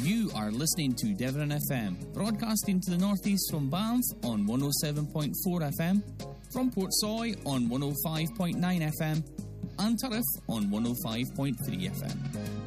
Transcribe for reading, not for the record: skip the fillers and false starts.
You are listening to Devon FM, broadcasting to the northeast from Banff on 107.4 FM, from Portsoy on 105.9 FM, and Turriff on 105.3 FM.